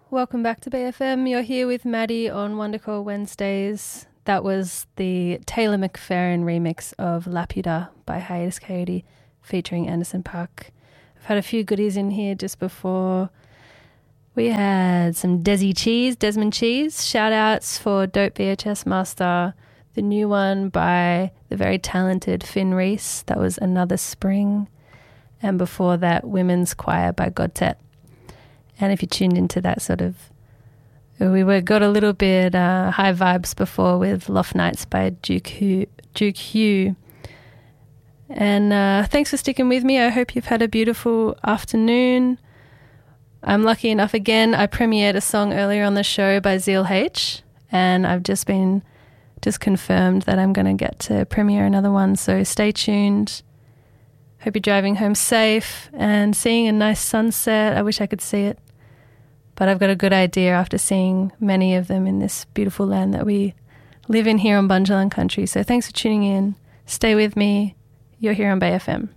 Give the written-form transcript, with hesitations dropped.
Welcome back to BFM. You're here with Maddie on Wondercore Wednesdays. That was the Taylor McFerrin remix of Laputa by Hiatus Coyote featuring Anderson .Paak. I've had a few goodies in here just before. We had some Desmond Cheese. Shout outs for Dope VHS Master. The new one by the very talented Finn Reese. That was Another Spring. And before that, Women's Choir by Godtet. And if you tuned into that got a little bit high vibes before with Loft Nights by Duke Hugh. And thanks for sticking with me. I hope you've had a beautiful afternoon. I'm lucky enough again, I premiered a song earlier on the show by Zeal H, and I've just confirmed that I'm going to get to premiere another one. So stay tuned. Hope you're driving home safe and seeing a nice sunset. I wish I could see it, but I've got a good idea after seeing many of them in this beautiful land that we live in here on Bundjalung Country. So thanks for tuning in. Stay with me. You're here on Bay FM.